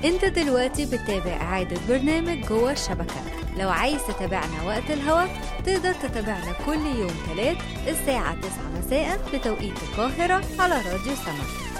انت دلوقتي بتتابع إعادة برنامج جوه الشبكة. لو عايز تتابعنا وقت الهوا تقدر تتابعنا كل يوم 3 الساعة 9 مساء بتوقيت القاهرة على راديو سما.